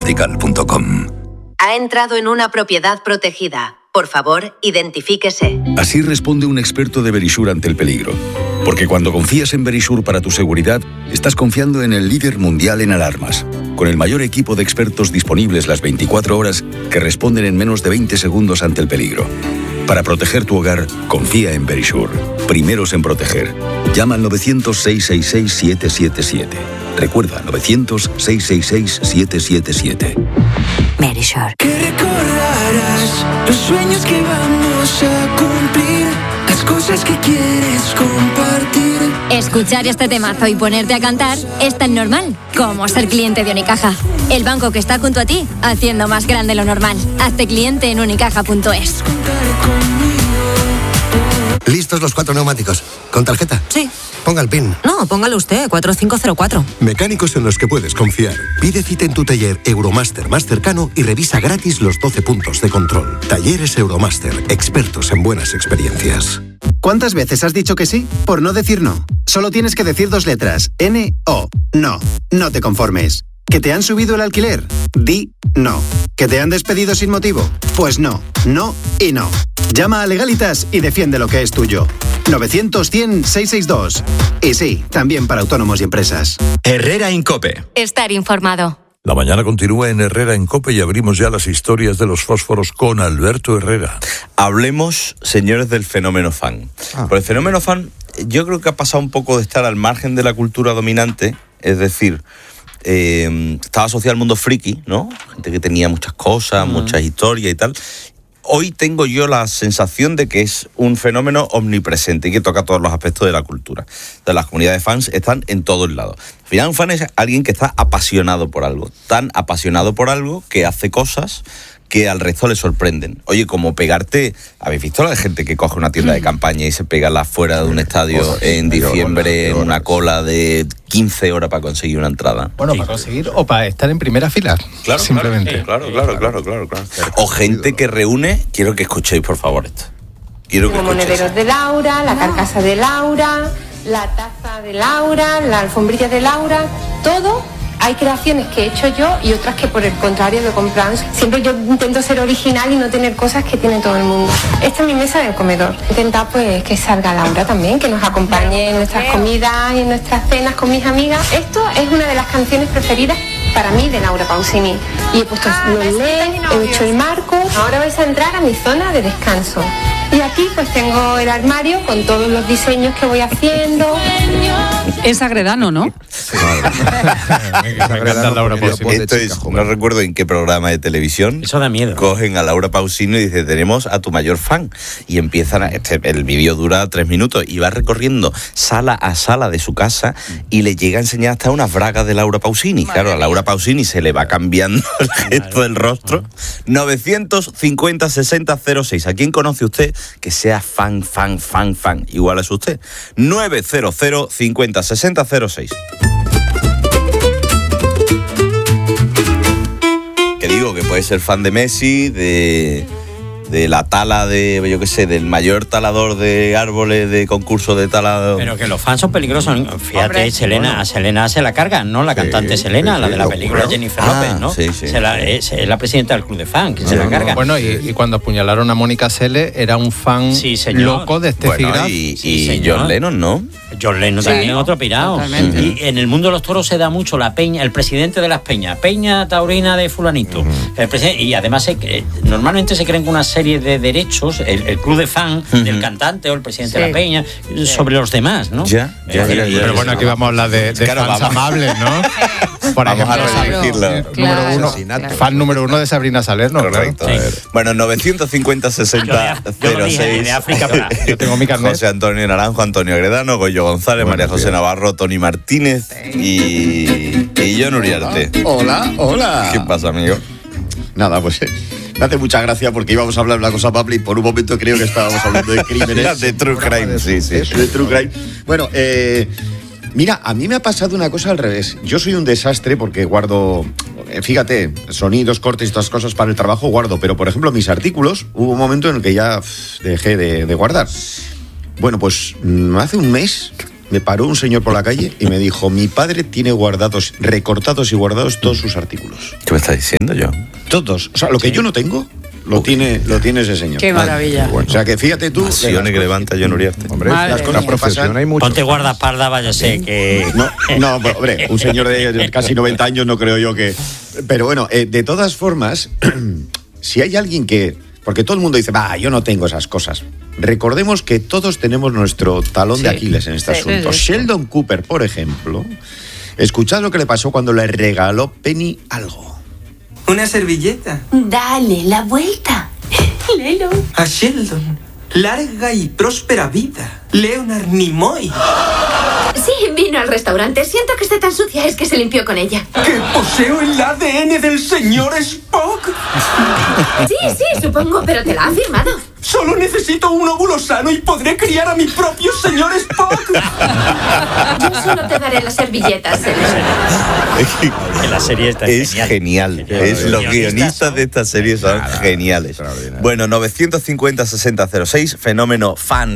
Medical.com. Ha entrado en una propiedad protegida. Por favor, identifíquese. Así responde un experto de Verisure ante el peligro. Porque cuando confías en Verisure para tu seguridad, estás confiando en el líder mundial en alarmas. Con el mayor equipo de expertos disponibles las 24 horas que responden en menos de 20 segundos ante el peligro. Para proteger tu hogar, confía en Verisure. Primeros en proteger. Llama al 900-666-777. Recuerda, 900-666-777. Verisure. Que recordarás los sueños que vamos a cumplir, las cosas que quieres compartir. Escuchar este temazo y ponerte a cantar es tan normal como ser cliente de Unicaja. El banco que está junto a ti, haciendo más grande lo normal. Hazte cliente en unicaja.es. ¿Listos los 4 neumáticos? ¿Con tarjeta? Sí. Ponga el PIN. No, póngalo usted, 4504. Mecánicos en los que puedes confiar. Pide cita en tu taller Euromaster más cercano y revisa gratis los 12 puntos de control. Talleres Euromaster, expertos en buenas experiencias. ¿Cuántas veces has dicho que sí por no decir no? Solo tienes que decir 2 letras. N-O. No. No te conformes. ¿Que te han subido el alquiler? Di no. ¿Que te han despedido sin motivo? Pues no. No y no. Llama a Legalitas y defiende lo que es tuyo. 900-100-662. Y sí, también para autónomos y empresas. Herrera Incope. Estar informado. La mañana continúa en Herrera Incope y abrimos ya las historias de los fósforos con Alberto Herrera. Hablemos, señores, del fenómeno fan. Por el fenómeno fan, yo creo que ha pasado un poco de estar al margen de la cultura dominante, es decir, estaba asociado al mundo friki, ¿no? Gente que tenía muchas cosas, muchas historias y tal. Hoy tengo yo la sensación de que es un fenómeno omnipresente y que toca todos los aspectos de la cultura. Entonces, las comunidades de fans están en todos lados. Al final, un fan es alguien que está apasionado por algo. Tan apasionado por algo que hace cosas que al resto le sorprenden. Oye, como pegarte... ¿Habéis visto la de gente que coge una tienda de campaña y se pega la fuera de un estadio en diciembre en una cola de 15 horas para conseguir una entrada? Bueno, para conseguir o para estar en primera fila. Claro, simplemente. Claro. O gente que reúne... Quiero que escuchéis, por favor, esto. Como monederos de Laura, la carcasa de Laura, la taza de Laura, la alfombrilla de Laura, todo. Hay creaciones que he hecho yo y otras que por el contrario lo compran. Siempre yo intento ser original y no tener cosas que tiene todo el mundo. Esta es mi mesa del comedor. Intentar pues que salga Laura también, que nos acompañe en nuestras comidas y en nuestras cenas con mis amigas. Esto es una de las canciones preferidas para mí de Laura Pausini. Y he puesto los LED, he hecho el marco. Ahora vais a entrar a mi zona de descanso. Y aquí pues tengo el armario con todos los diseños que voy haciendo. Es Agredano, ¿no? Sí. Esto es, no recuerdo en qué programa de televisión. Eso da miedo. Cogen a Laura Pausini y dicen, tenemos a tu mayor fan. Y empiezan, el vídeo dura 3 minutos y va recorriendo sala a sala de su casa y le llega a enseñar hasta unas bragas de Laura Pausini. Claro, a Laura Pausini se le va cambiando el gesto del rostro. 950-60-06. ¿A quién conoce usted que sea fan? Igual es usted. 900-50-60-06. Que digo que puede ser fan de Messi, de la tala de, yo qué sé, del mayor talador de árboles de concurso de talado. Pero que los fans son peligrosos. Fíjate, hombre, a Selena se la cargan, ¿no? La cantante Selena, la de la película Jennifer López, ¿no? Es la presidenta del club de fans, que se la carga. Bueno, y cuando apuñalaron a Mónica Seles, era un fan loco de Steffi Graf. Y John Lennon, ¿no? John Lennon también, otro pirado. Totalmente. Y en el mundo de los toros se da mucho la peña, el presidente de las peñas, peña taurina de fulanito. Y además normalmente se creen con una serie de derechos, el club de fan del cantante o el presidente de la peña, sobre los demás, ¿no? Pero bueno, aquí vamos a hablar de fans amables, ¿no? Por vamos ejemplo, a repetirlo. Fan número 1 de Sabrina Salerno. Correcto. Claro. Bueno, 950-60-06. De África, yo tengo mi carnet. José Antonio Naranjo, Antonio Agredano, Goyo González, María José Navarro, Tony Martínez y John Uriarte. Hola. ¿Qué pasa, amigo? Nada, pues me hace mucha gracia porque íbamos a hablar de una cosa amable y por un momento creo que estábamos hablando de crímenes. De true crime, sí. De true crime. Bueno, mira, a mí me ha pasado una cosa al revés. Yo soy un desastre porque guardo, fíjate, sonidos, cortes y todas cosas para el trabajo guardo, pero por ejemplo mis artículos, hubo un momento en el que ya dejé de guardar. Bueno, pues hace un mes me paró un señor por la calle y me dijo, mi padre tiene recortados y guardados todos sus artículos. ¿Qué me estás diciendo yo? Todos. O sea, lo que yo no tengo, lo tiene ese señor. Qué maravilla. Bueno. O sea, que fíjate tú... Pasiones que levanta John Uriarte. Hombre, las cosas que pasan... Hay mucho. Ponte guardaespaldas, vaya sé que... No, hombre, un señor de casi 90 años no creo yo que... Pero bueno, de todas formas, si hay alguien que... Porque todo el mundo dice, yo no tengo esas cosas. Recordemos que todos tenemos nuestro talón de Aquiles en este asunto. Sheldon Cooper, por ejemplo, escuchad lo que le pasó cuando le regaló Penny algo. ¿Una servilleta? Dale la vuelta. Léelo. A Sheldon, larga y próspera vida. Leonard Nimoy. Sí, vino al restaurante. Siento que esté tan sucia, es que se limpió con ella. ¿Que poseo el ADN del señor Spock? Sí, supongo, pero te la ha firmado. Solo necesito un óvulo sano y podré criar a mi propio señor Spock. Yo solo te daré las servilletas, La serie está genial. Los guionistas de esta serie son geniales. Bueno, 950-6006, fenómeno fan.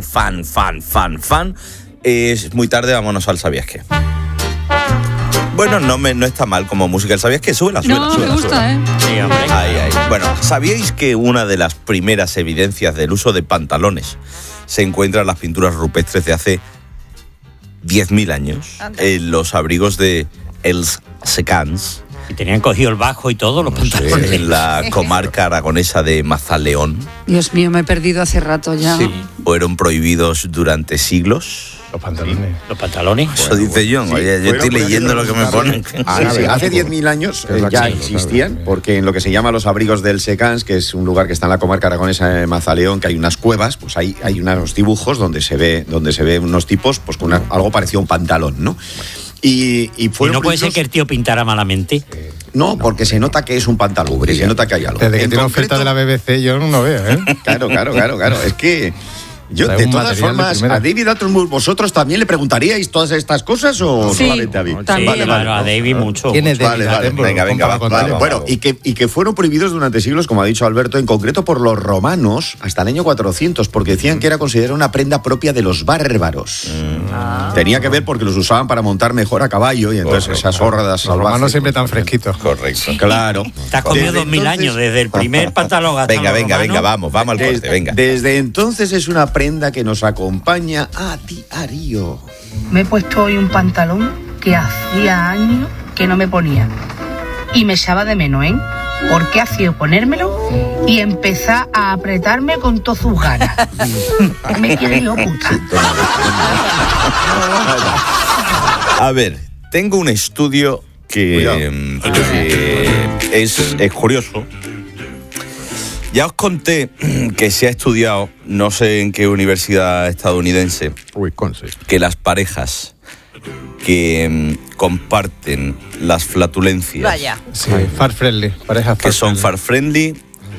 Es muy tarde, vámonos al ¿Sabías qué? Bueno, no está mal como música. ¿El ¿Sabías qué? Súbela. Me gusta, ¿eh? Sí, hombre. Ahí. Bueno, ¿sabíais que una de las primeras evidencias del uso de pantalones se encuentra en las pinturas rupestres de hace 10.000 años? En los abrigos de Els Secans. Y tenían cogido el bajo y todo, los pantalones. En la comarca aragonesa de Mazaleón. Dios mío, me he perdido hace rato ya. Sí, fueron prohibidos durante siglos. Los pantalones. Eso dice John. Oye, yo estoy leyendo lo que me ponen. Hace 10.000 años ya existían, porque en lo que se llama los abrigos del Secans, que es un lugar que está en la comarca aragonesa de Mazaleón, que hay unas cuevas, pues hay unos dibujos donde se ve unos tipos pues con algo parecido a un pantalón, ¿no? Y no puede ser que el tío pintara malamente. No, porque se nota que es un pantalón, se nota que hay algo. Desde que tiene oferta de la BBC yo no veo, ¿eh? Claro. Es que yo, de todas formas, a David Attenborough, ¿vosotros también le preguntaríais todas estas cosas o solamente a mí? También. Vale. A David mucho. ¿Quién es David Attenborough? Venga, va. Bueno, y que fueron prohibidos durante siglos, como ha dicho Alberto, en concreto por los romanos, hasta el año 400, porque decían que era considerada una prenda propia de los bárbaros. Tenía que ver porque los usaban para montar mejor a caballo, y entonces esas hordas salvajes... Los romanos siempre tan fresquitos. Correcto. Sí. Claro. Te has comido 2.000 años, desde el primer pantalón hasta Venga, vamos al corte, venga. Desde entonces es una prenda que nos acompaña a diario. Me he puesto hoy un pantalón que hacía años que no me ponía. Y me echaba de menos, ¿eh? Porque ha sido ponérmelo y empezar a apretarme con todas sus ganas. Me quiere yo, puta. A ver, tengo un estudio que es curioso. Ya os conté que se ha estudiado, no sé en qué universidad estadounidense, que las parejas que comparten las flatulencias, far friendly, parejas que son far friendly,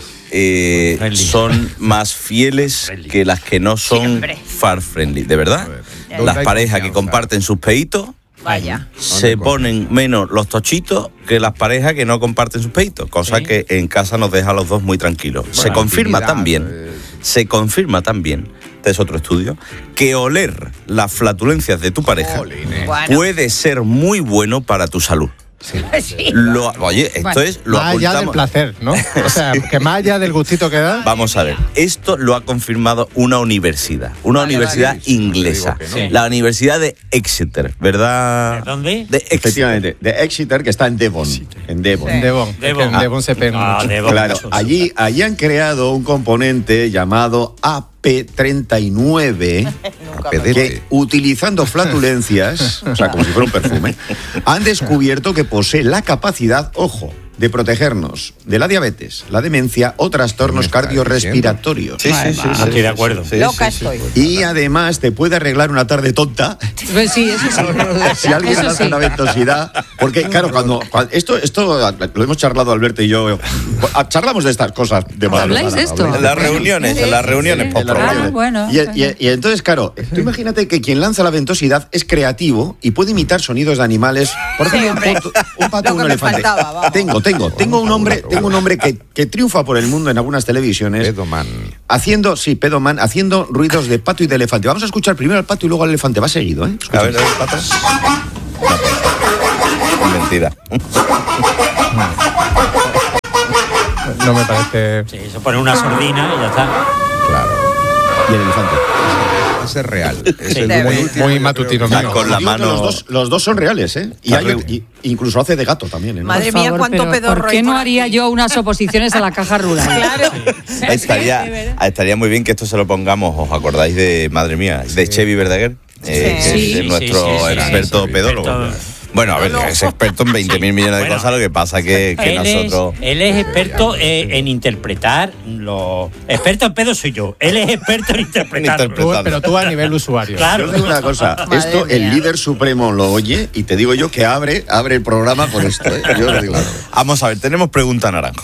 son más fieles que las que no son far friendly, ¿de verdad? Las parejas que comparten sus peitos se ponen menos los tochitos que las parejas que no comparten sus peitos, cosa que en casa nos deja a los dos muy tranquilos. Se confirma también, este es otro estudio, que oler las flatulencias de tu pareja puede ser muy bueno para tu salud. Sí. Oye, esto es lo más allá del placer, ¿no? O sea, que más allá del gustito que da. Vamos a ver, esto lo ha confirmado una universidad inglesa, la Universidad de Exeter, ¿verdad? ¿De dónde? Efectivamente, de Exeter, que está en Devon. En Devon. Devon se pega mucho. Claro, allí han creado un componente llamado AP39, que utilizando flatulencias, o sea, como si fuera un perfume, han descubierto que posee la capacidad, ojo, de protegernos de la diabetes, la demencia o trastornos cardiorrespiratorios. Sí, estoy de acuerdo. Loca estoy. Y además te puede arreglar una tarde tonta. Pues sí, eso sí. Si alguien hace una ventosidad. Porque, claro, cuando esto lo hemos charlado Alberto y yo. Charlamos de estas cosas de madrugada. ¿Habláis de esto? En las reuniones, Bueno. Y entonces, claro, tú imagínate que quien lanza la ventosidad es creativo y puede imitar sonidos de animales. Por ejemplo, un pato o un elefante. Tengo tengo un hombre que triunfa por el mundo en algunas televisiones. Pedoman. Haciendo ruidos de pato y de elefante. Vamos a escuchar primero al pato y luego al elefante. Va seguido, ¿eh? A ver, el pato. No, mentira. No me parece... Sí, se pone una sordina y ya está. Claro. Y el elefante. Ese es real. Sí, muy matutino mío. Con la mano. Los dos son reales, ¿eh? Y incluso hace de gato también, ¿eh? Madre mía, cuánto pedorro. ¿Por qué no haría yo unas oposiciones a la caja rural? Claro. Estaría muy bien que esto se lo pongamos, ¿os acordáis de, madre mía, de Chevy Verdaguer? Que es nuestro experto pedólogo. Bueno, a ver, es experto en 20.000 millones de cosas, lo que pasa que nosotros... Él es experto en interpretar experto en pedo soy yo. Él es experto en interpretar. Pero tú a nivel usuario. Claro. Yo digo una cosa, esto el líder supremo lo oye y te digo yo que abre el programa por esto, ¿eh? Yo lo digo. Vamos a ver, tenemos pregunta naranjo.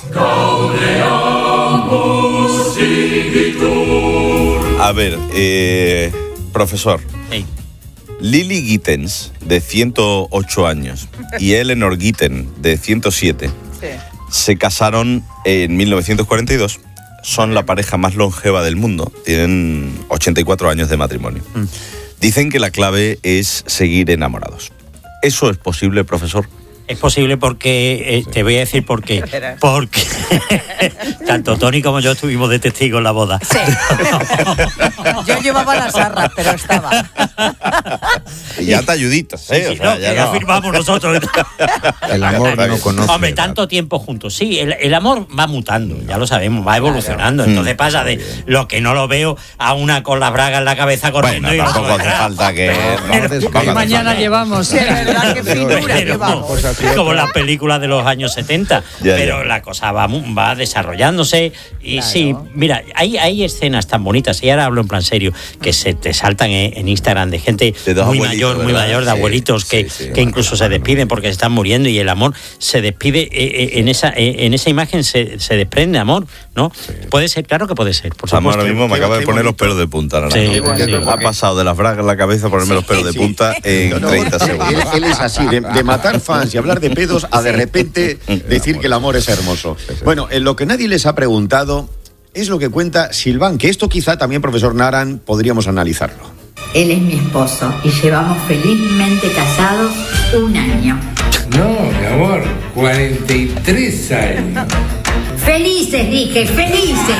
A ver, profesor. Hey. Lily Gittens, de 108 años, y Eleanor Gitten, de 107, se casaron en 1942. Son la pareja más longeva del mundo. Tienen 84 años de matrimonio. Dicen que la clave es seguir enamorados. ¿Eso es posible, profesor? Es posible porque, te voy a decir por qué. Porque tanto Tony como yo estuvimos de testigos en la boda. Sí. Yo llevaba las arras, pero estaba. Y ya te ayuditas, ¿eh? Sí, ya firmamos nosotros. El amor no conoce. Hombre, tanto tiempo juntos. Sí, el amor va mutando, ya lo sabemos, va evolucionando. Entonces pasa de lo que no lo veo a una con las bragas en la cabeza corriendo. Bueno, tampoco hace falta que... Mañana llevamos. Sí, verdad, qué finura llevamos. Como las películas de los años 70. Pero la cosa va desarrollándose. Y sí, mira, hay escenas tan bonitas, y ahora hablo en plan serio, que se te saltan en Instagram de gente muy mayor, de abuelitos que incluso se despiden porque se están muriendo, y el amor se despide en esa imagen, se desprende amor, ¿no? Sí. Puede ser, claro que puede ser, por supuesto. Ahora mismo me acaba de poner los pelos de punta. Ha pasado de las bragas en la cabeza a ponerme los pelos de punta en 30 segundos. Él es así, de matar fans y hablar de pedos a de repente decir que el amor es hermoso. Bueno, en lo que nadie les ha preguntado es lo que cuenta Silván, que esto quizá también, profesor Naran, podríamos analizarlo. Él es mi esposo y llevamos felizmente casados 1 año. No, mi amor, 43 años. ¡Felices, dije! ¡Felices!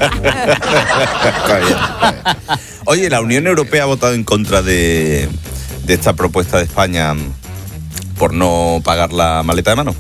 Está bien. Oye, la Unión Europea ha votado en contra de esta propuesta de España por no pagar la maleta de mano.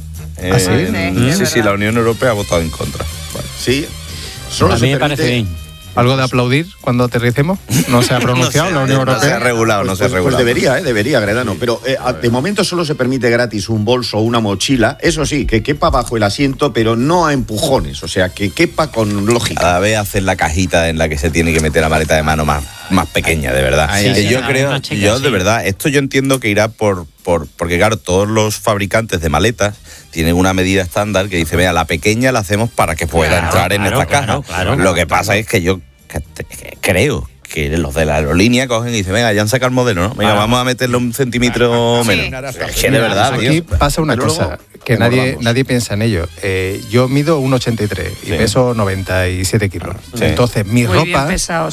Sí, la Unión Europea ha votado en contra. Bueno, sí. A mí me parece bien. ¿Algo de aplaudir cuando aterricemos? ¿No se ha pronunciado la Unión Europea? No se ha regulado, Pues debería, Gredano. Pero de momento solo se permite gratis un bolso o una mochila. Eso sí, que quepa bajo el asiento, pero no a empujones. O sea, que quepa con lógica. Cada vez hacer la cajita en la que se tiene que meter la maleta de mano más pequeña, de verdad. De verdad, esto yo entiendo que irá porque claro, todos los fabricantes de maletas tienen una medida estándar que dice, vea, la pequeña la hacemos para que pueda entrar en esta caja. Lo que pasa es que yo creo que los de la aerolínea cogen y dicen, venga, ya han sacado el modelo, ¿no? Venga, vamos a meterle 1 centímetro menos. Es que de verdad, aquí pasa una cosa, que nadie piensa en ello. Yo mido 1,83 y peso 97 kilos. Entonces, mi ropa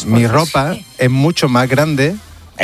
es mucho más grande.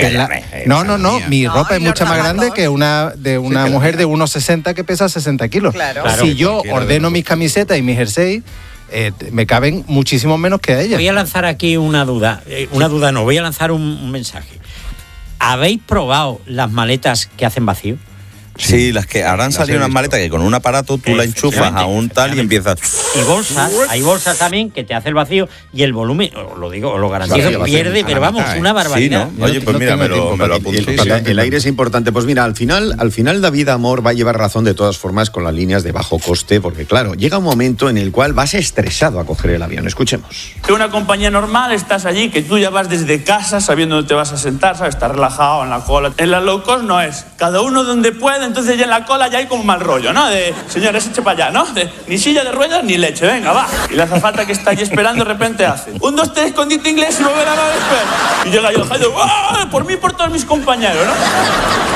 Mi ropa es mucho más grande que una mujer de 1,60 que pesa 60 kilos. Claro. Si yo ordeno mis camisetas y mis jerseys, me caben muchísimo menos que a ella. Voy a lanzar aquí una duda. Voy a lanzar un mensaje. ¿Habéis probado las maletas que hacen vacío? Sí, las que habrán salido unas maletas que con un aparato tú la enchufas a un tal y empiezas. Y bolsas, hay bolsas también que te hace el vacío y el volumen, os lo garantizo, pierde, pero vamos, una barbaridad. Sí, ¿no? Oye, pues mira, me lo apunto. El aire es importante. Pues mira, al final David Amor va a llevar razón de todas formas con las líneas de bajo coste, porque claro, llega un momento en el cual vas estresado a coger el avión. Escuchemos. Que una compañía normal, estás allí, que tú ya vas desde casa sabiendo dónde te vas a sentar, ¿sabes? Estás relajado en la cola. En la low cost no es. Cada uno donde puede, entonces ya en la cola ya hay como mal rollo, ¿no? De, señores, eche para allá, ¿no? Ni silla de ruedas ni leche, venga, va. Y la azafata que está allí esperando de repente hace 1, 2, 3, escondite inglés y volver a la espera. Y llega yo, ¡ah! Por mí y por todos mis compañeros, ¿no?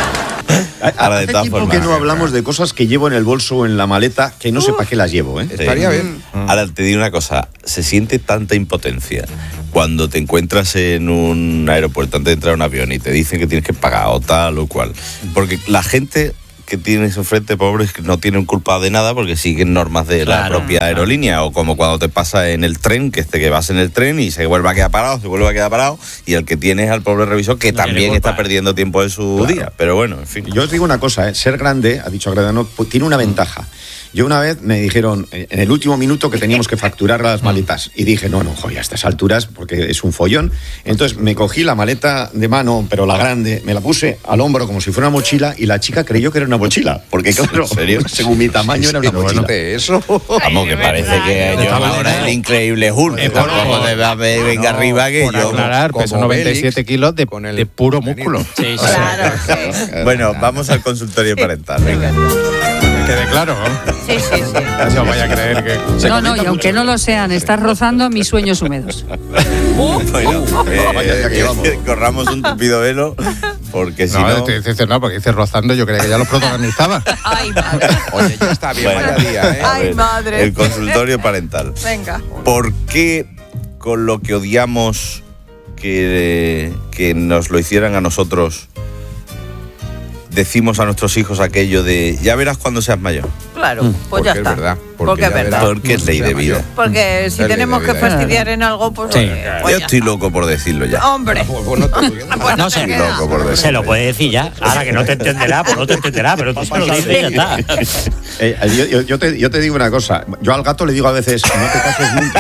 Ahora, de todas tiempo formas, que no hablamos de cosas que llevo en el bolso o en la maleta que no sé para qué las llevo, ¿eh? Estaría bien. Ahora te digo una cosa, se siente tanta impotencia cuando te encuentras en un aeropuerto antes de entrar a un avión y te dicen que tienes que pagar o tal o cual. Porque la gente que tienes enfrente, pobres, que no tienen culpa de nada porque siguen normas de la propia aerolínea, o como cuando te pasa en el tren, que vas en el tren y se vuelve a quedar parado, y el que tienes al pobre revisor que también está perdiendo tiempo de su día. Pero bueno, en fin. Yo os digo una cosa, ser grande, ha dicho Agredano, pues, tiene una ventaja. Yo una vez me dijeron, en el último minuto, que teníamos que facturar las maletas. Y dije, no, joder, a estas alturas, porque es un follón. Entonces me cogí la maleta de mano, pero la grande, me la puse al hombro como si fuera una mochila, y la chica creyó que era una mochila. Porque claro, ¿en serio? Según mi tamaño era una mochila. Eso. Vamos, que parece que yo ahora el increíble Hulk. Tampoco venga arriba que por yo. Aclarar, peso 97 kilos de puro músculo. Sí, Claro, Bueno, vamos al consultorio parental. Venga. Quede claro. Sí. No vaya a creer que... No, y aunque no lo sean, estás rozando mis sueños húmedos. Bueno, corramos un tupido velo, porque si no... Estoy decepcionado porque dices rozando, yo creía que ya lo protagonizaba. Ay, madre. Oye, ya está bien, vaya día, ¿eh? Ay, madre. El consultorio parental. Venga. ¿Por qué con lo que odiamos que nos lo hicieran a nosotros decimos a nuestros hijos aquello de ya verás cuando seas mayor? Claro, pues ya está. Es verdad, porque es verdad. Porque es ley de vida. Porque si tenemos que fastidiar en algo, pues... Sí. pues Yo ya estoy está. loco por decirlo ya. Hombre. No sé, loco por decirlo. se lo puede decir ya. Ahora que no te entenderá, pues no te entenderá, pero tú se lo dices y ya está. Yo te digo una cosa. Yo al gato le digo a veces, no te cases nunca.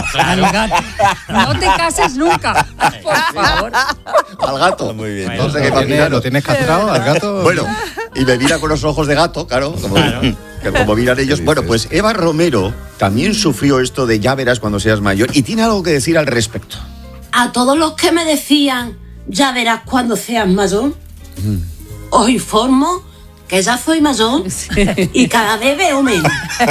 No te cases nunca, por favor. Al gato. Muy bien. No sé qué ¿Lo tienes castrado al gato? Bueno, y me mira con los ojos de gato, claro. Como miran ellos. Bueno, pues Eva Romero también sufrió esto de ya verás cuando seas mayor y tiene algo que decir al respecto. A todos los que me decían, ya verás cuando seas mayor, os informo que ya soy mayor y cada vez veo menos.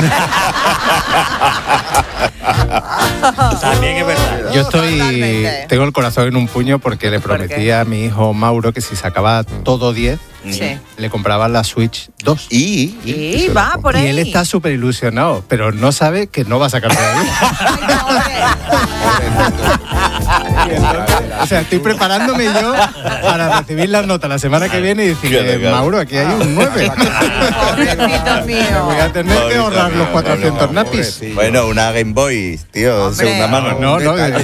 También es verdad. Yo tengo el corazón en un puño porque le prometí a mi hijo Mauro que si sacaba todo 10, Sí. le compraba la Switch 2. Y va por ahí. Y él está súper ilusionado, pero no sabe que no va a sacar de ahí. O sea, estoy preparándome yo para recibir las notas la semana que viene y decirle, Mauro, aquí hay un 9. Pobrecito mío. Voy a tener que ahorrar los 400 napis. Bueno, una Game Boy, tío, de segunda mano. No,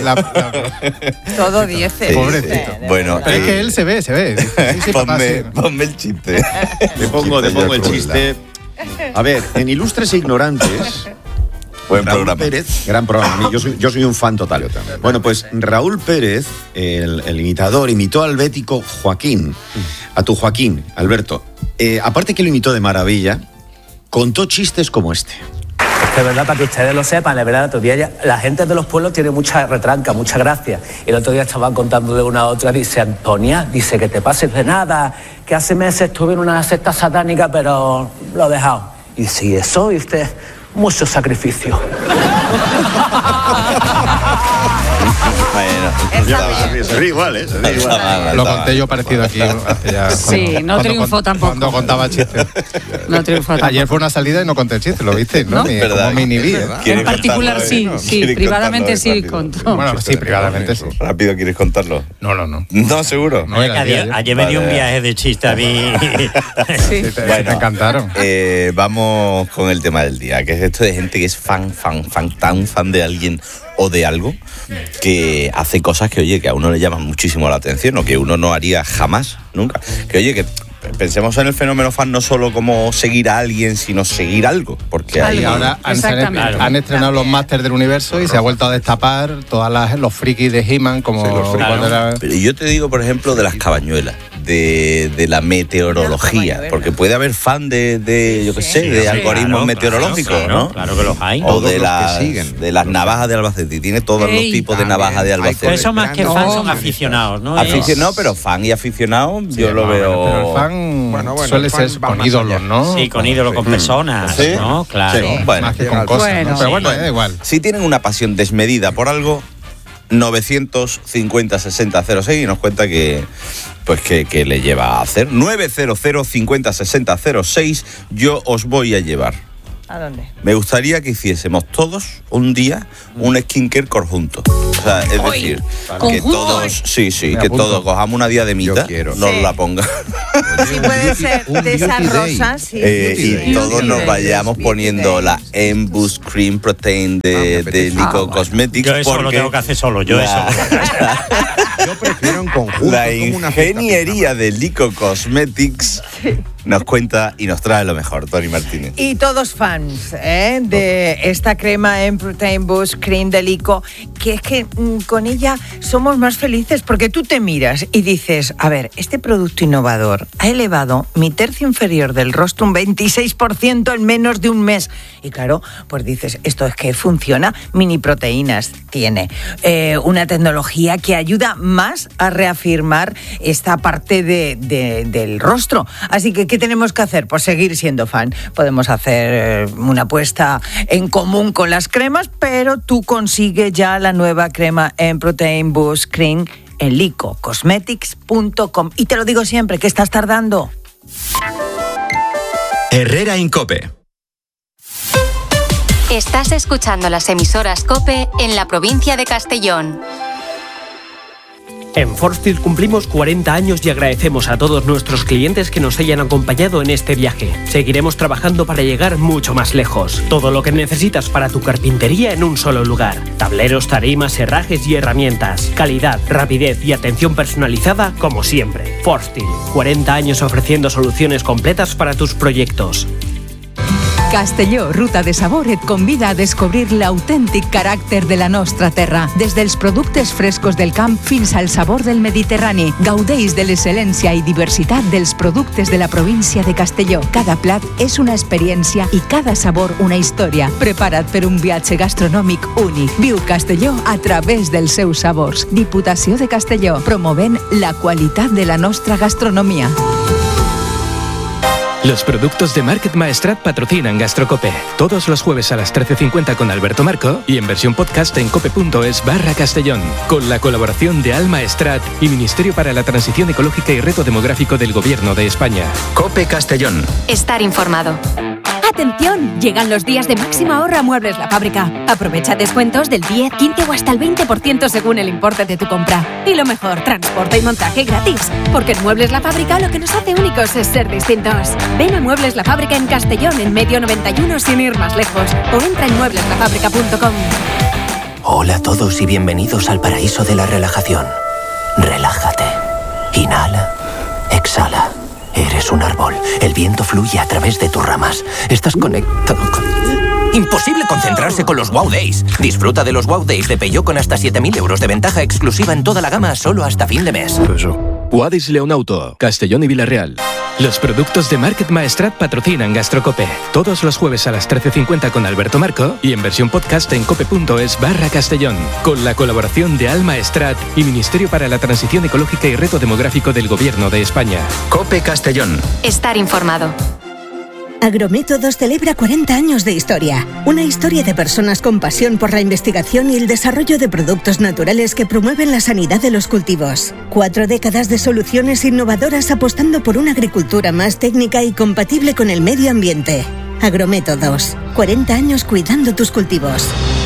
Todo 10. Sí, pobrecito. sí. Bueno, pero es que él se ve. Sí, papá, sí. ponme el chiste. Te pongo el chiste. A ver, en Ilustres e Ignorantes, Buen Raúl programa. Pérez, gran programa. Yo soy un fan total. Bueno, pues Raúl Pérez, el imitador, imitó al bético Joaquín, a tu Joaquín, Alberto. Aparte que lo imitó de maravilla, contó chistes como este. De verdad, para que ustedes lo sepan, la verdad, el otro día la gente de los pueblos tiene mucha retranca, mucha gracia. El otro día estaban contando de una a otra, dice Antonia, dice que te pases de nada, que hace meses estuve en una secta satánica, pero lo he dejado. Y dice, ¿y eso? Dice, mucho sacrificio. Se ríe igual, ¿eh? Se ríe igual. Lo conté yo parecido aquí hace ya. Sí, no triunfó tampoco. Cuando contaba chistes. No triunfó tampoco. Ayer fue una salida y no conté el chiste, ¿lo viste? ¿No? Como mini vida. En particular sí, privadamente sí contó. Bueno, sí, privadamente sí. Rápido, ¿quieres contarlo? No. No, seguro. No era Ayer me dio un viaje de chiste a mí. Sí, te encantaron. Vamos con el tema del día, que es esto de gente que es tan fan de alguien o de algo, que hace cosas que, oye, que a uno le llaman muchísimo la atención o que uno no haría jamás, nunca. Que, oye, que pensemos en el fenómeno fan no solo como seguir a alguien, sino seguir algo. Porque ahí ahora han estrenado los Masters del Universo y se ha vuelto a destapar los frikis de He-Man como cuando era... Pero yo te digo, por ejemplo, de las cabañuelas, de la meteorología, porque puede haber fan de yo qué sé, de algoritmos meteorológicos, ¿no? Claro que los hay. O de las navajas de Albacete, y tiene todos los tipos de navajas de Albacete. Pero eso más que fan son aficionados, ¿no? Aficionado, pero fan y aficionado, yo lo veo... Pero el fan suele ser con ídolos, ¿no? Sí, con ídolos, con personas, ¿sí? ¿no? Claro. Sí, bueno, más que con cosas, ¿no? Pero bueno, da igual. Si tienen una pasión desmedida por algo, 950-60-06 y nos cuenta que pues ¿qué le lleva a hacer? 900 50 60 06. Yo os voy a llevar. ¿A dónde? Me gustaría que hiciésemos todos un día un skincare conjunto. O sea, es decir, que todos, que todos cojamos una diademita, nos la ponga. Sí, puede ser de esas rosas. Y todos nos vayamos poniendo la Emboost Cream Protein de Lico Cosmetics. Yo eso lo tengo que hacer solo. Yo prefiero en conjunto. La ingeniería de Lico Cosmetics nos cuenta y nos trae lo mejor, Tony Martínez. Y todos fans de esta crema en Protein Boost Cream de Lico, que es que con ella somos más felices, porque tú te miras y dices, a ver, este producto innovador ha elevado mi tercio inferior del rostro un 26% en menos de un mes. Y claro, pues dices, esto es que funciona, mini proteínas tiene, una tecnología que ayuda más a reafirmar esta parte del rostro. Así que, ¿qué tenemos que hacer? Pues seguir siendo fan. Podemos hacer una apuesta en común con las cremas, pero tú consigues ya la nueva crema en Protein Boost Cream en licocosmetics.com. Y te lo digo siempre, ¿qué estás tardando? Herrera Incope. Estás escuchando las emisoras COPE en la provincia de Castellón. En Forstil cumplimos 40 años y agradecemos a todos nuestros clientes que nos hayan acompañado en este viaje. Seguiremos trabajando para llegar mucho más lejos. Todo lo que necesitas para tu carpintería en un solo lugar. Tableros, tarimas, herrajes y herramientas. Calidad, rapidez y atención personalizada como siempre. Forstil, 40 años ofreciendo soluciones completas para tus proyectos. Castelló, ruta de sabor, et convida a descobrir l'autèntic caràcter de la nostra terra. Des dels productes frescos del camp fins al sabor del Mediterrani. Gaudeix de l'excel·lència i diversitat dels productes de la província de Castelló. Cada plat és una experiència i cada sabor una història. Prepara't per un viatge gastronòmic únic. Viu Castelló a través dels seus sabors. Diputació de Castelló, promovent la qualitat de la nostra gastronomia. Los productos de Market Maestrat patrocinan Gastrocope. Todos los jueves a las 13:50 con Alberto Marco y en versión podcast en cope.es/Castellón. Con la colaboración de Alma Estrat y Ministerio para la Transición Ecológica y Reto Demográfico del Gobierno de España. Cope Castellón. Estar informado. ¡Atención! Llegan los días de máximo ahorro a Muebles La Fábrica. Aprovecha descuentos del 10, 15 o hasta el 20% según el importe de tu compra. Y lo mejor, transporte y montaje gratis. Porque en Muebles La Fábrica lo que nos hace únicos es ser distintos. Ven a Muebles La Fábrica en Castellón, en Medio 91, sin ir más lejos. O entra en muebleslafábrica.com. Hola a todos y bienvenidos al paraíso de la relajación. Relájate. Inhala. Exhala. Eres un árbol. El viento fluye a través de tus ramas. Estás conectado con... Imposible concentrarse con los Wow Days. Disfruta de los Wow Days de Peugeot con hasta 7.000 euros de ventaja exclusiva en toda la gama solo hasta fin de mes. Guadis Leonauto, Castellón y Villarreal. Los productos de Market Maestrat patrocinan Gastrocope. Todos los jueves a las 13:50 con Alberto Marco y en versión podcast en cope.es/Castellón. Con la colaboración de Alma Estrat y Ministerio para la Transición Ecológica y Reto Demográfico del Gobierno de España. Cope Castellón. Estar informado. Agrométodos celebra 40 años de historia. Una historia de personas con pasión por la investigación y el desarrollo de productos naturales que promueven la sanidad de los cultivos. 4 décadas de soluciones innovadoras apostando por una agricultura más técnica y compatible con el medio ambiente. Agrométodos. 40 años cuidando tus cultivos.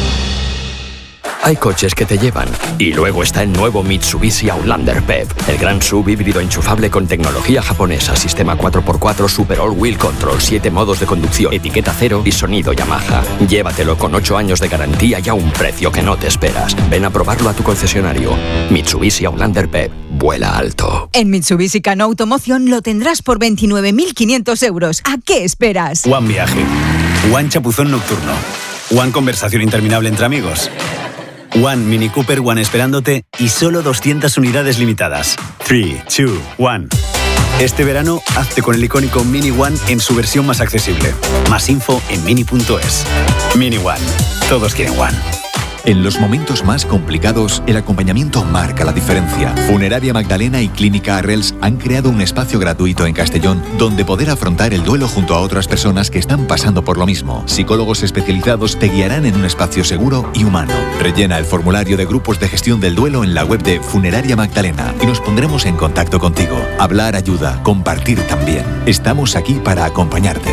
Hay coches que te llevan. Y luego está el nuevo Mitsubishi Outlander PHEV, el gran SUV híbrido enchufable con tecnología japonesa, sistema 4x4 Super All Wheel Control, 7 modos de conducción, etiqueta cero y sonido Yamaha. Llévatelo con 8 años de garantía y a un precio que no te esperas. Ven a probarlo a tu concesionario. Mitsubishi Outlander PHEV. Vuela alto. En Mitsubishi Cano Automoción lo tendrás por 29.500 euros. ¿A qué esperas? One Viaje. One Chapuzón Nocturno. One Conversación Interminable entre amigos. One Mini Cooper One esperándote y solo 200 unidades limitadas. 3, 2, 1. Este verano, hazte con el icónico Mini One en su versión más accesible. Más info en mini.es. Mini One. Todos quieren One. En los momentos más complicados, el acompañamiento marca la diferencia. Funeraria Magdalena y Clínica Arrels han creado un espacio gratuito en Castellón donde poder afrontar el duelo junto a otras personas que están pasando por lo mismo. Psicólogos especializados te guiarán en un espacio seguro y humano. Rellena el formulario de grupos de gestión del duelo en la web de Funeraria Magdalena y nos pondremos en contacto contigo. Hablar ayuda, compartir también. Estamos aquí para acompañarte.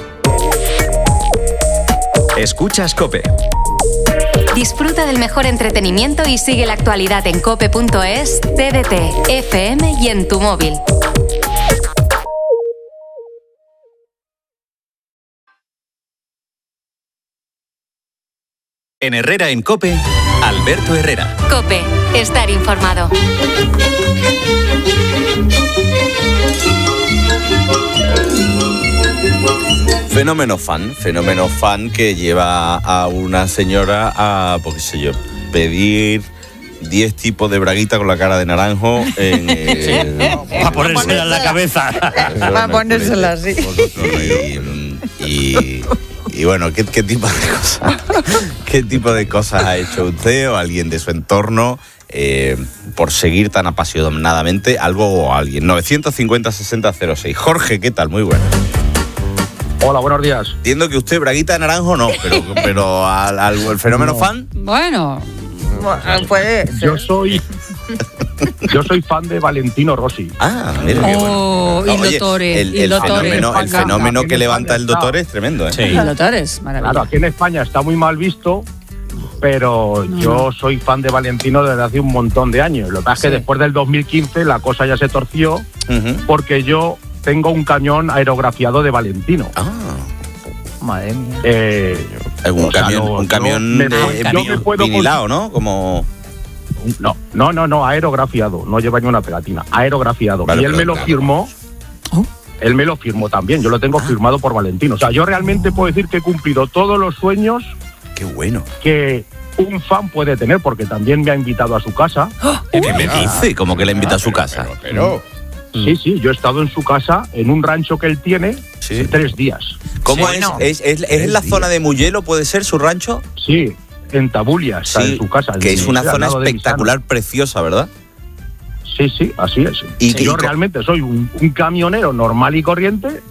Escuchas COPE. Disfruta del mejor entretenimiento y sigue la actualidad en cope.es, TDT, FM y en tu móvil. En Herrera en COPE, Alberto Herrera. COPE, estar informado. Fenómeno fan que lleva a una señora a, pues qué sé yo, pedir 10 tipos de braguita con la cara de naranjo para ponérsela en la cabeza. Para ponérsela así. Y bueno, ¿qué tipo de cosas? ¿Qué tipo de cosas ha hecho usted o alguien de su entorno por seguir tan apasionadamente algo o alguien? 950-60-06. Jorge, ¿qué tal? Muy bueno. Hola, buenos días. Entiendo que usted braguita de naranjo no, pero el fenómeno fan. Bueno, puede ser. Yo soy fan de Valentino Rossi. Ah, mira qué bueno. Y Dottore. El fenómeno que levanta el Dottore es tremendo, ¿eh? Sí. Y Dottore es maravilloso. Claro, aquí en España está muy mal visto, pero yo soy fan de Valentino desde hace un montón de años. Lo que pasa es que después del 2015 la cosa ya se torció porque yo tengo un camión aerografiado de Valentino. Madre mía. Un camión vinilado, ¿no? Como... No, aerografiado. No lleva ni una pegatina. Aerografiado. Vale, y él me lo firmó. Él me lo firmó también. Yo lo tengo firmado por Valentino. O sea, yo realmente puedo decir que he cumplido todos los sueños. ¡Qué bueno! Que un fan puede tener, porque también me ha invitado a su casa. ¿Qué me dice? ¿Cómo que le invita a su casa? Sí, yo he estado en su casa, en un rancho que él tiene, 3 días. ¿Cómo es? ¿Es en la zona de Mugello, puede ser, su rancho? Sí, en Tabulia está en su casa. Que es una zona espectacular, preciosa, ¿verdad? Sí, así es. Y yo realmente soy un camionero normal y corriente,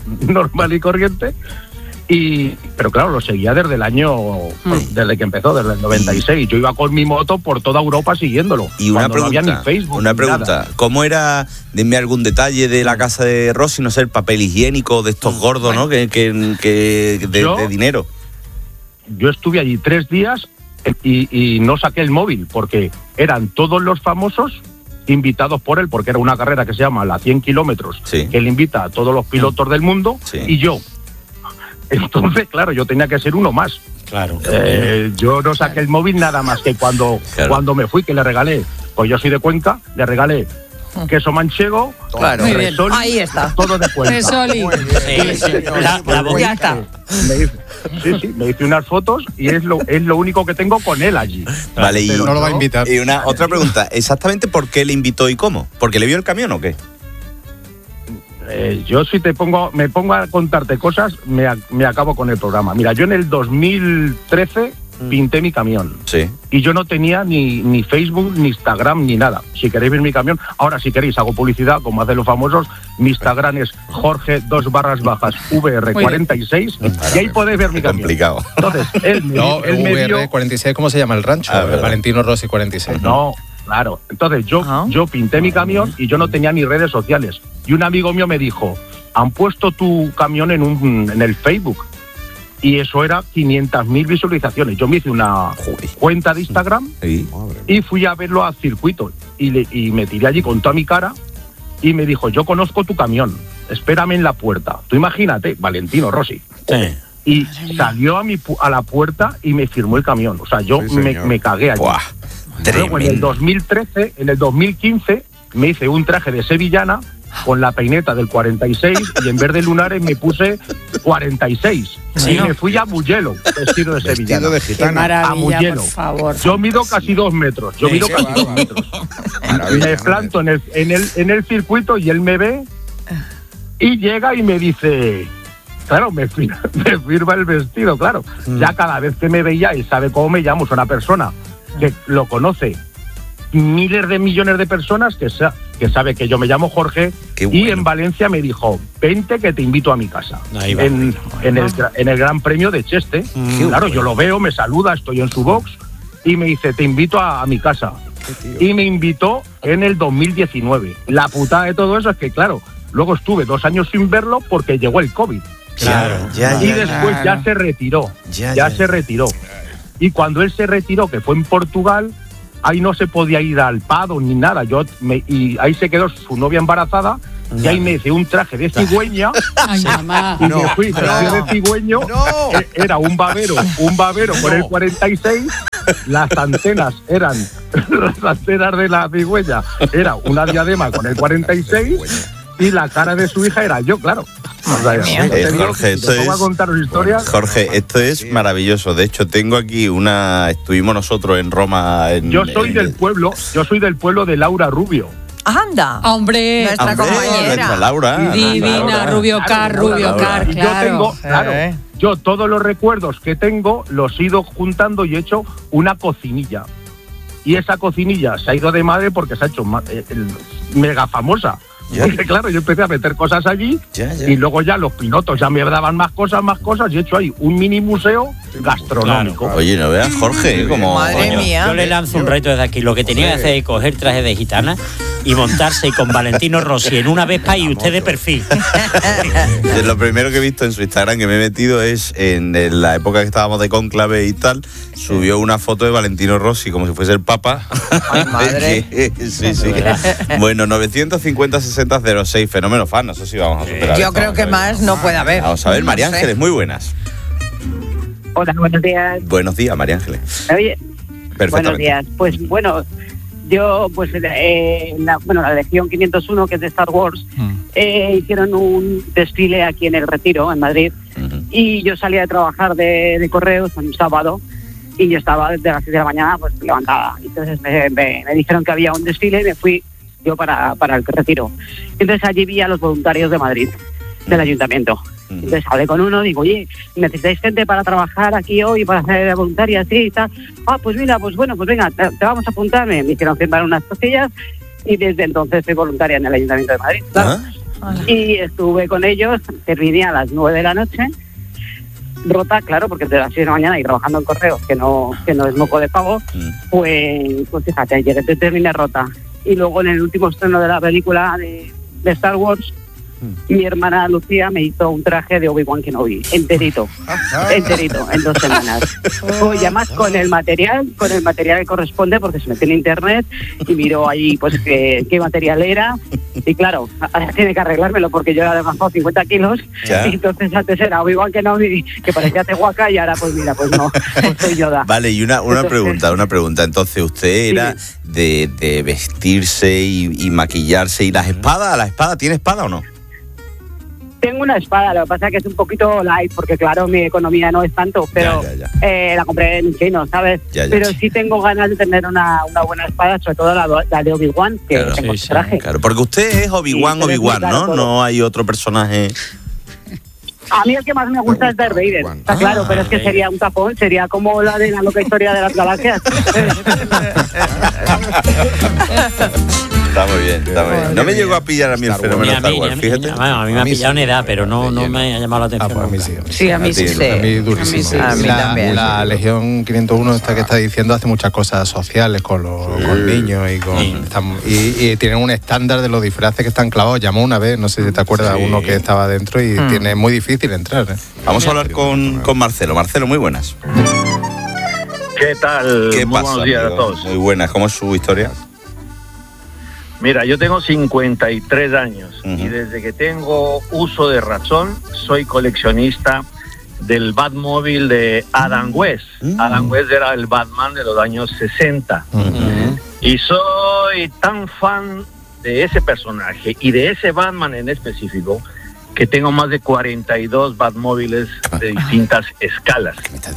pero claro, lo seguía desde el año, desde que empezó, desde el 96. Yo iba con mi moto por toda Europa siguiéndolo. Y una pregunta, no había ni Facebook, una pregunta. ¿Cómo era, denme algún detalle de la casa de Rossi, no sé, el papel higiénico de estos gordos, ¿no? De dinero. Yo estuve allí 3 días y no saqué el móvil, porque eran todos los famosos invitados por él, porque era una carrera que se llama la 100 kilómetros, que él invita a todos los pilotos del mundo, y yo. Entonces, claro, yo tenía que ser uno más. Claro. Yo no saqué el móvil nada más que cuando me fui, que le regalé, pues yo soy de Cuenca, le regalé queso manchego, resoli, ahí está. Todo de Cuenca. Resoli. Ya está. Me hice unas fotos y es lo único que tengo con él allí. Vale, y no lo va a invitar. Y otra pregunta, ¿exactamente por qué le invitó y cómo? ¿Porque le vio el camión o qué? Yo si me pongo a contarte cosas, me acabo con el programa. Mira, yo en el 2013 pinté mi camión. Sí. Y yo no tenía ni Facebook, ni Instagram, ni nada. Si queréis ver mi camión, ahora si queréis hago publicidad, como hacen los famosos. Mi Instagram es Jorge_VR46 y ahí podéis ver mi camión. Complicado. Entonces, él me dio... VR46, ¿cómo se llama el rancho? Valentino Rossi 46. No, claro. Entonces yo pinté mi camión y yo no tenía ni redes sociales. Y un amigo mío me dijo, han puesto tu camión en el Facebook. Y eso era 500.000 visualizaciones. Yo me hice una cuenta de Instagram y fui a verlo al circuito. Y me tiré allí con toda mi cara y me dijo, yo conozco tu camión, espérame en la puerta. Tú imagínate, Valentino Rossi. Sí. Y salió a la puerta y me firmó el camión. O sea, yo me cagué allí. Luego en el 2015 me hice un traje de sevillana con la peineta del 46 y en vez de lunares me puse 46. Sí, y me fui a Mugello, vestido de sevillana. Vestido de gitana. A Mugello. Por favor. Yo mido casi 2 metros. Me planto en el circuito y él me ve y llega y me dice... Claro, me firma el vestido, claro. Ya cada vez que me veía y sabe cómo me llamo, es una persona que lo conoce miles de millones de personas, que sabe que yo me llamo Jorge, y en Valencia me dijo, vente que te invito a mi casa, en el Gran Premio de Cheste. Claro, yo lo veo, me saluda, estoy en su box, y me dice, te invito a mi casa. Y me invitó en el 2019. La putada de todo eso es que, claro, luego estuve 2 años sin verlo porque llegó el COVID. Y después ya se retiró. Ya se retiró. Y cuando él se retiró, que fue en Portugal, ahí no se podía ir al pado ni nada. Y ahí se quedó su novia embarazada. Y ahí me hice un traje de cigüeña. Ay, mamá. Y me fui de cigüeño. Era un babero con el 46. Las antenas eran las antenas de la cigüeña. Era una diadema con el 46. Y la cara de su hija era yo, claro. O sea, Jorge, Jorge, esto es maravilloso. De hecho, tengo aquí estuvimos nosotros en Roma. Yo soy del pueblo de Laura Rubio. ¡Anda! ¡Hombre! Nuestra compañera. Nuestra Laura. Divina, Rubio Car, claro. Yo tengo, yo todos los recuerdos que tengo los he ido juntando y he hecho una cocinilla. Y esa cocinilla se ha ido de madre porque se ha hecho mega famosa. Porque claro, yo empecé a meter cosas allí y luego ya los pilotos ya me daban más cosas y he hecho ahí un mini museo gastronómico. Claro. Oye, no veas, Jorge, como... Madre mía. Yo le lanzo un reto desde aquí. Lo que tenía que hacer es coger traje de gitana y montarse con Valentino Rossi en una Vespa y usted de perfil. Lo primero que he visto en su Instagram que me he metido es en la época que estábamos de cónclave y tal, subió una foto de Valentino Rossi como si fuese el Papa. Ay, madre. Sí. Bueno, 950-60-06, Fenómeno Fan, no sé si vamos a superar. Yo creo que más no puede haber. Vamos a ver, María Ángeles, muy buenas. Hola, buenos días. Buenos días, María Ángeles. Oye, buenos días. Pues bueno, yo, pues la Legión 501, que es de Star Wars, hicieron un desfile aquí en El Retiro, en Madrid, y yo salía de trabajar de correos un sábado, y yo estaba desde las 6 de la mañana pues levantada. Entonces me dijeron que había un desfile y me fui yo para El Retiro. Entonces allí vi a los voluntarios de Madrid, del ayuntamiento. Entonces hablé con uno, digo, oye, ¿necesitáis gente para trabajar aquí hoy, para hacer voluntaria, así y tal? Pues mira, pues bueno, pues venga, te vamos a apuntar. Me hicieron firmar unas cosillas y desde entonces soy voluntaria en el Ayuntamiento de Madrid, claro. Y estuve con ellos, terminé a las 9 de la noche, rota, claro, porque desde las 6 de la mañana y trabajando en correos, que no es moco de pago, pues fíjate, terminé rota. Y luego en el último estreno de la película de Star Wars, mi hermana Lucía me hizo un traje de Obi-Wan Kenobi, enterito, en 2 semanas. Y además con el material que corresponde, porque se metió en internet y miró ahí pues qué material era. Y claro, ahora tiene que arreglármelo porque yo era de 50 kilos. Y entonces antes era Obi-Wan Kenobi, que parecía Tehuaca, y ahora pues mira, pues no, pues soy Yoda. Vale, y una pregunta. Entonces, ¿usted era de vestirse y maquillarse y las espadas? ¿La espada tiene espada o no? Tengo una espada, lo que pasa es que es un poquito light, porque claro, mi economía no es tanto, pero la compré en chino, ¿sabes? Pero sí tengo ganas de tener una buena espada, sobre todo la de Obi-Wan, que tengo traje. Claro, porque usted es Obi-Wan, ¿no? No hay otro personaje... A mí el que más me gusta es Darth Vader, está claro, pero es que sería un tapón, sería como la de la loca historia de las galaxias. Está muy bien. No me llegó a pillar a mí el fenómeno Star Wars, fíjate. A mí me ha pillado en edad, pero no me ha llamado la atención. A mí sí. Sí, a mí sí. A mí durísimo. A mí también. La Legión 501 esta que está diciendo hace muchas cosas sociales con niños y tienen un estándar de los disfraces que están clavados. Llamó una vez, no sé si te acuerdas, uno que estaba dentro y tiene muy difícil entrar. Vamos a hablar con Marcelo. Marcelo, muy buenas. ¿Qué tal? ¿Qué pasa, buenos días a todos. Muy buenas. ¿Cómo es su historia? Mira, yo tengo 53 años y desde que tengo uso de razón soy coleccionista del Batmóvil de Adam West. Adam West era el Batman de los años 60. Y soy tan fan de ese personaje y de ese Batman en específico que tengo más de 42 Batmóviles de distintas escalas.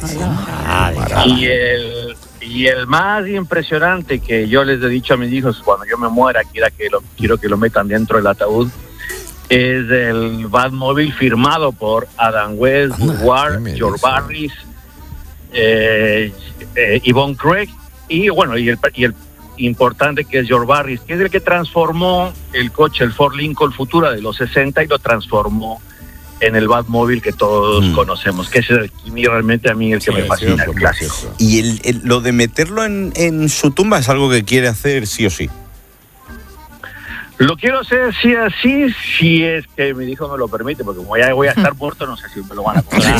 Y el más impresionante que yo les he dicho a mis hijos cuando yo me muera, quiero que lo metan dentro del ataúd, es el Batmóvil firmado por Adam West, Woodward, George Barris, Yvonne Craig y bueno, y el importante que es George Barris, que es el que transformó el coche, el Ford Lincoln Futura de los 60 y lo transformó en el Batmóvil que todos conocemos, que es realmente a mí el que me fascina, el clásico. Y lo de meterlo en su tumba es algo que quiere hacer sí o sí. Lo quiero hacer sí así, si es que mi hijo me lo permite, porque como ya voy a estar muerto, no sé si me lo van a comprar.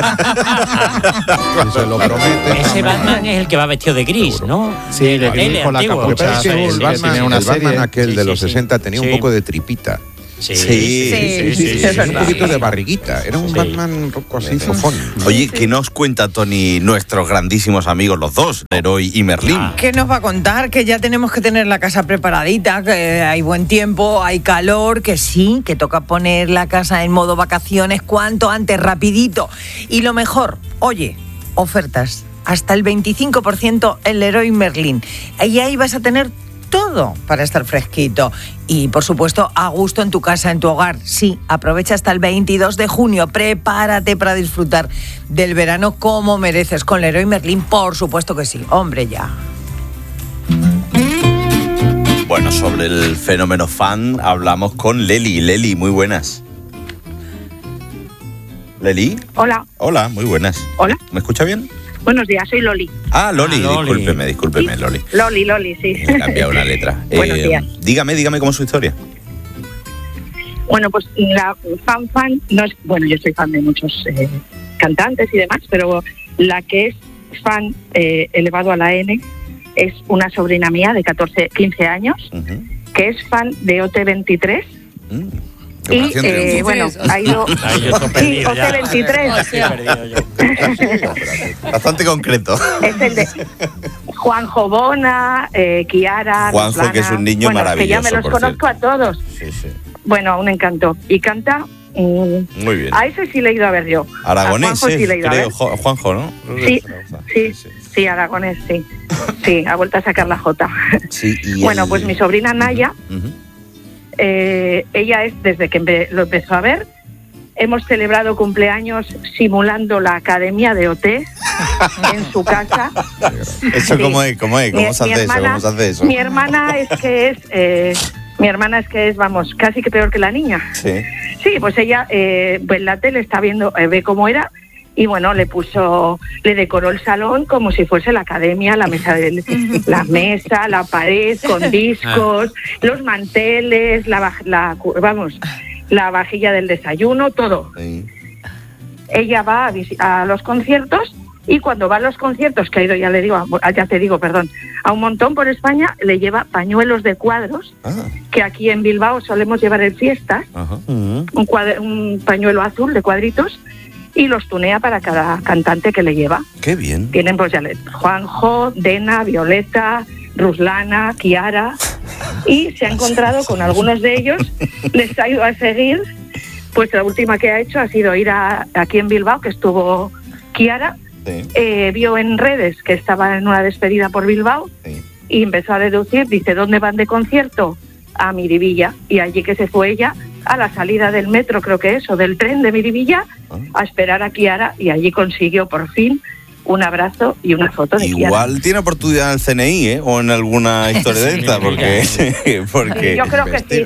Se lo promete. Ese Batman es el que va vestido de gris, ¿no? Sí, le dibujo la capucha. El Batman aquel de los 60 tenía un poco de tripita. Sí. Un poquito de barriguita. Era un Batman así fofón. Oye, ¿qué nos cuenta Tony, nuestros grandísimos amigos, los dos, Leroy y Merlín? ¿Qué nos va a contar? Que ya tenemos que tener la casa preparadita, que hay buen tiempo, hay calor, que sí, que toca poner la casa en modo vacaciones cuanto antes, rapidito. Y lo mejor, oye, ofertas, hasta el 25% en Leroy Merlin. Y ahí vas a tener todo para estar fresquito y, por supuesto, a gusto en tu casa, en tu hogar. Sí, aprovecha hasta el 22 de junio. Prepárate para disfrutar del verano como mereces con Leroy Merlin, por supuesto que sí. Hombre, ya. Bueno, sobre el fenómeno fan hablamos con Leli. Leli, muy buenas. ¿Leli? Hola. Hola, muy buenas. Hola. ¿Me escucha bien? Buenos días, soy Loli. Ah, Loli, discúlpeme, Loli. Loli, sí. He cambiado una letra. Buenos días. Dígame cómo es su historia. Bueno, pues la fan no es... Bueno, yo soy fan de muchos cantantes y demás, pero la que es fan elevado a la N es una sobrina mía de 15 años, que es fan de OT23. Y bueno, ha ido... Sí, OT23. Bastante concreto. Es el de Juanjo Bona, Kiara... Juanjo, Ruslana, que es un niño maravilloso, que ya me los conozco a todos. Sí. Bueno, un encanto. Y canta... Muy bien. A ese sí le he ido a ver yo. Aragonés, sí le he ido creo, a ver. Juanjo, ¿no? Sí, Aragonés, sí. Sí, ha vuelto a sacar la J. Sí, bueno, pues mi sobrina Naya... ella es, desde que lo empezó a ver, hemos celebrado cumpleaños simulando la academia de OT en su casa. ¿Eso sí. ¿Cómo es? ¿Cómo se hace eso? Mi hermana es que es, vamos, casi que peor que la niña. Sí, pues ella en la tele está viendo, ve cómo era. Y bueno, le decoró el salón como si fuese la academia, la mesa, la pared con discos, los manteles, la vajilla del desayuno, todo. Sí. Ella va a los conciertos y cuando va a los conciertos, que ha ido, ya te digo, a un montón por España, le lleva pañuelos de cuadros, que aquí en Bilbao solemos llevar en fiestas, un pañuelo azul de cuadritos, y los tunea para cada cantante que le lleva. ¡Qué bien! Tienen pues ya Juanjo, Dena, Violeta, Ruslana, Kiara, y se ha encontrado con algunos de ellos, les ha ido a seguir, pues la última que ha hecho ha sido ir aquí en Bilbao, que estuvo Kiara, vio en redes que estaba en una despedida por Bilbao, y empezó a deducir, dice, ¿dónde van de concierto? A Miribilla, y allí que se fue ella, a la salida del metro, creo que es, o del tren de Miribilla, a esperar a Kiara, y allí consiguió por fin un abrazo y una foto de Kiara. Igual tiene oportunidad en el CNI, o en alguna historia de esta, porque yo creo que sí.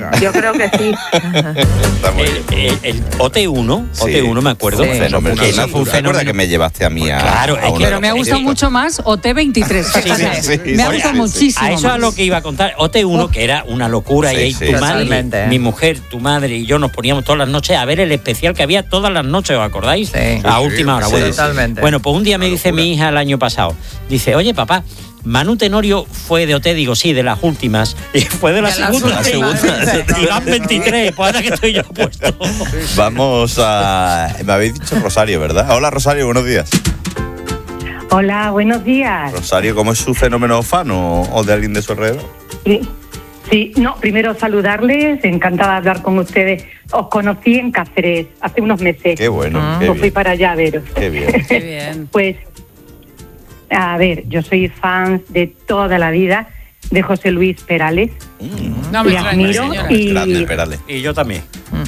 Está muy bien. El OT1, me acuerdo. Sí, fue un fenómeno que me llevaste a mí pero me ha gustado mucho más OT23. Me ha gustado muchísimo. A eso es lo que iba a contar. OT1, que era una locura, y tu madre, mi mujer, tu madre y yo nos poníamos todas las noches a ver el especial que había todas las noches, ¿os acordáis? Sí. A última hora. Totalmente. Bueno, pues un día me dice mi hija el año pasado, dice, oye papá, Manu Tenorio fue de OT, digo, sí, de las últimas, y fue de la segunda. Y van 23, pues ahora que estoy yo puesto. Vamos a... Me habéis dicho Rosario, ¿verdad? Hola Rosario, buenos días. Hola, buenos días. Rosario, ¿cómo es su fenómeno fan o de alguien de su alrededor? Sí, primero saludarles, encantada de hablar con ustedes. Os conocí en Cáceres hace unos meses. Qué bueno. Fui para allá a veros. Qué bien. Qué bien. Pues, a ver, yo soy fan de toda la vida de José Luis Perales. No me admiro. Grande Perales. Y yo también.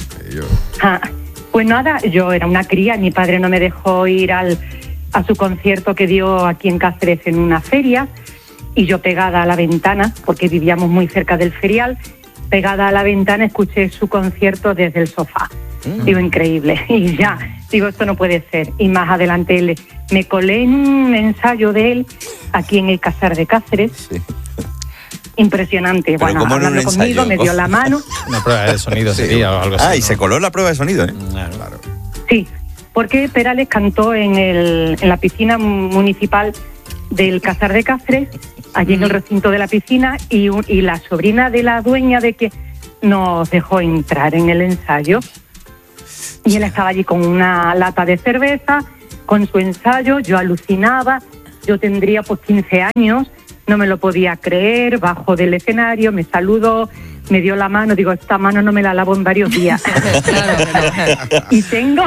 Pues nada, yo era una cría, mi padre no me dejó ir a su concierto que dio aquí en Cáceres en una feria. y yo pegada a la ventana, porque vivíamos muy cerca del ferial, pegada a la ventana escuché su concierto desde el sofá. Digo, increíble. Y ya, digo, esto no puede ser. Y más adelante me colé en un ensayo de él aquí en el Casar de Cáceres. Sí. Impresionante. Pero bueno, hablando conmigo, me dio la mano. Una prueba de sonido sería o algo así. Ah, y se coló en la prueba de sonido, ¿eh? Claro. Sí, porque Perales cantó en la piscina municipal del Casar de Cáceres, allí en el recinto de la piscina, y la sobrina de la dueña de que nos dejó entrar en el ensayo. Y él estaba allí con una lata de cerveza, con su ensayo, yo alucinaba, yo tendría pues 15 años, no me lo podía creer, bajo del escenario, me saludó, me dio la mano, digo, esta mano no me la lavo en varios días. Y tengo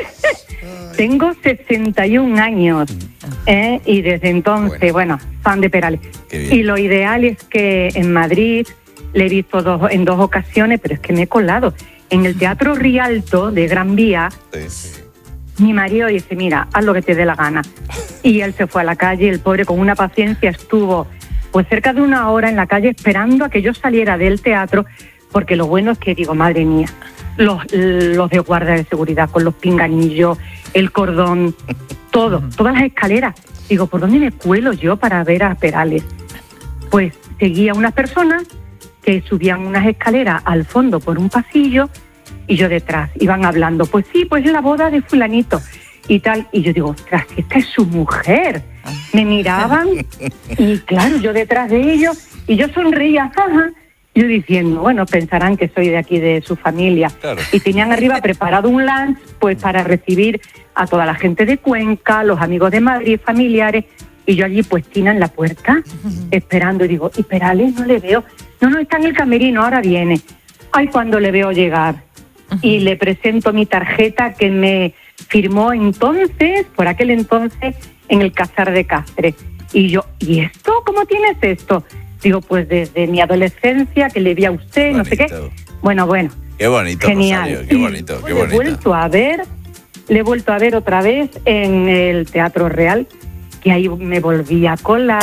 61 años, y desde entonces, bueno, fan de Perales. Y lo ideal es que en Madrid le he visto en dos ocasiones, pero es que me he colado. En el Teatro Rialto de Gran Vía, mi marido dice, mira, haz lo que te dé la gana. Y él se fue a la calle, el pobre con una paciencia estuvo pues cerca de 1 hora en la calle esperando a que yo saliera del teatro, porque lo bueno es que digo, madre mía, los de guardia de seguridad con los pinganillos, el cordón, todas las escaleras. Digo, ¿por dónde me cuelo yo para ver a Perales? Pues seguía unas personas que subían unas escaleras al fondo por un pasillo y yo detrás. Iban hablando, pues sí, pues es la boda de fulanito y tal. Y yo digo, ostras, esta es su mujer. Me miraban y claro, yo detrás de ellos y yo sonreía, jaja. Yo diciendo, bueno, pensarán que soy de aquí, de su familia. Claro. Y tenían arriba preparado un lunch pues para recibir a toda la gente de Cuenca, los amigos de Madrid, familiares. Y yo allí puestina en la puerta, esperando, y digo, ¿y Perales? No le veo. No, está en el camerino, ahora viene. Ay, cuando le veo llegar. Y le presento mi tarjeta que me firmó entonces, por aquel entonces, en el Casar de Cáceres. Y yo, ¿y esto? ¿Cómo tienes esto? Digo, pues desde mi adolescencia, que le vi a usted, bonito. No sé qué. Bueno. Qué bonito, genial. Rosario, qué bonito, qué bonito. Le he vuelto a ver otra vez en el Teatro Real, que ahí me volví a colar.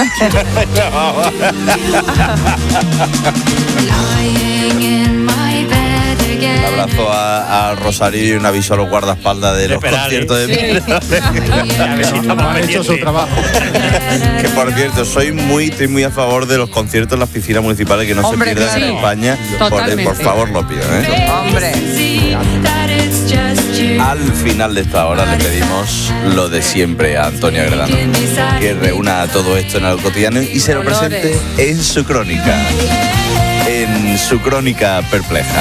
Un abrazo a Rosario y un aviso a los guardaespaldas de los conciertos de Han hecho su trabajo. Que por cierto, estoy muy a favor de los conciertos en las piscinas municipales, que no se pierdan en España. Por favor, lo pido, Hombre. Al final de esta hora le pedimos lo de siempre a Antonio Agredano, que reúna todo esto en algo cotidiano y se lo presente en su crónica. En su crónica perpleja.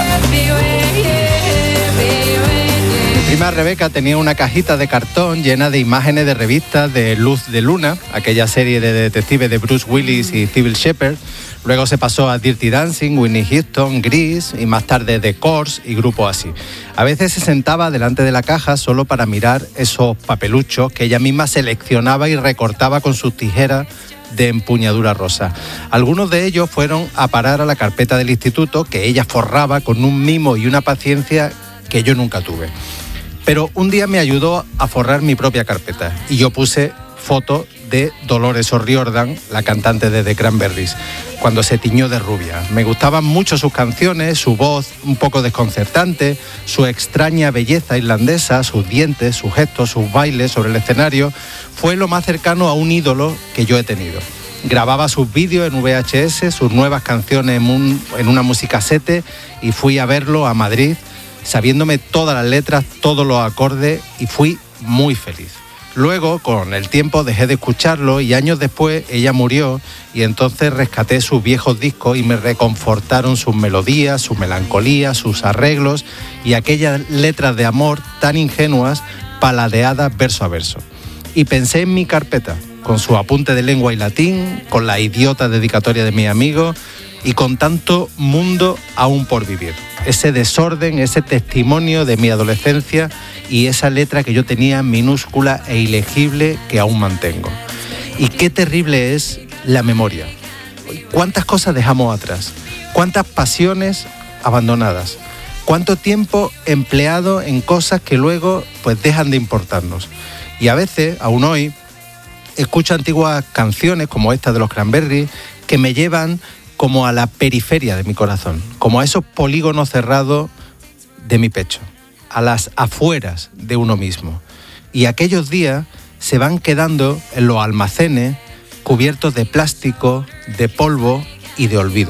Mi prima Rebeca tenía una cajita de cartón llena de imágenes de revistas de Luz de Luna, aquella serie de detectives de Bruce Willis y Cybill Shepherd. Luego se pasó a Dirty Dancing, Whitney Houston, Grease y más tarde The Corrs y grupos así. A veces se sentaba delante de la caja solo para mirar esos papeluchos que ella misma seleccionaba y recortaba con sus tijeras de empuñadura rosa. Algunos de ellos fueron a parar a la carpeta del instituto, que ella forraba con un mimo y una paciencia que yo nunca tuve. Pero un día me ayudó a forrar mi propia carpeta y yo puse fotos de Dolores O'Riordan, la cantante de The Cranberries, cuando se tiñó de rubia. Me gustaban mucho sus canciones, su voz un poco desconcertante, su extraña belleza irlandesa, sus dientes, sus gestos, sus bailes sobre el escenario. Fue lo más cercano a un ídolo que yo he tenido. Grababa sus vídeos en VHS, sus nuevas canciones en una musicasete y fui a verlo a Madrid, sabiéndome todas las letras, todos los acordes, y fui muy feliz. Luego, con el tiempo, dejé de escucharlo y años después ella murió y entonces rescaté sus viejos discos y me reconfortaron sus melodías, su melancolía, sus arreglos y aquellas letras de amor tan ingenuas, paladeadas verso a verso. Y pensé en mi carpeta, con su apunte de lengua y latín, con la idiota dedicatoria de mi amigo y con tanto mundo aún por vivir. Ese desorden, ese testimonio de mi adolescencia y esa letra que yo tenía minúscula e ilegible que aún mantengo. Y qué terrible es la memoria. ¿Cuántas cosas dejamos atrás? ¿Cuántas pasiones abandonadas? ¿Cuánto tiempo empleado en cosas que luego pues dejan de importarnos? Y a veces, aún hoy, escucho antiguas canciones como esta de los Cranberries que me llevan como a la periferia de mi corazón, como a esos polígonos cerrados de mi pecho, a las afueras de uno mismo. Y aquellos días se van quedando en los almacenes cubiertos de plástico, de polvo y de olvido.